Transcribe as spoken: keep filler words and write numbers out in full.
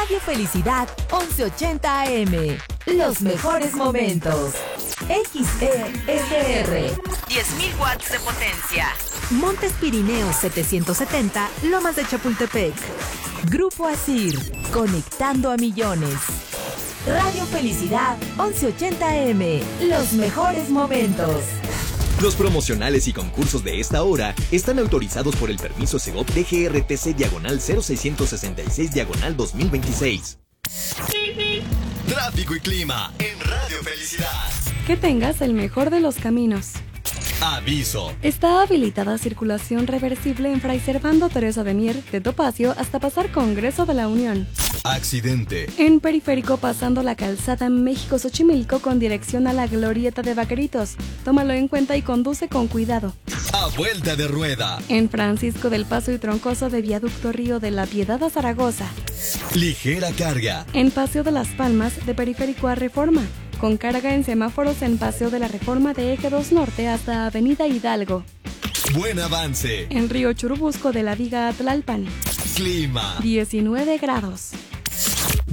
Radio Felicidad once ochenta A M. Los mejores momentos. X E S R. diez mil watts de potencia. Montes Pirineos setecientos setenta, Lomas de Chapultepec. Grupo Asir, conectando a millones. Radio Felicidad once ochenta A M. Los mejores momentos. Los promocionales y concursos de esta hora están autorizados por el permiso Segov D G R T C diagonal cero seiscientos sesenta y seis diagonal dos mil veintiséis. Tráfico y clima en Radio Felicidad. Que tengas el mejor de los caminos. Aviso. Está habilitada circulación reversible en Fray Servando Teresa de Mier, de Topacio, hasta pasar Congreso de la Unión. Accidente. En Periférico pasando la calzada México-Xochimilco con dirección a la Glorieta de Vaqueritos. Tómalo en cuenta y conduce con cuidado. A vuelta de rueda. En Francisco del Paso y Troncoso de Viaducto Río de la Piedad a Zaragoza. Ligera carga. En Paseo de las Palmas de Periférico a Reforma. Con carga en semáforos en Paseo de la Reforma de Eje dos Norte hasta Avenida Hidalgo. Buen avance. En Río Churubusco de la Viga a Tlalpan. Clima. diecinueve grados.